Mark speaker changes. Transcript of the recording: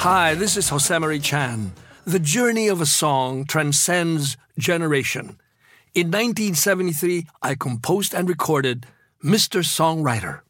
Speaker 1: Hi, this is Josemarie Chan. The journey of a song transcends generation. In 1973, I composed and recorded Mr. Songwriter.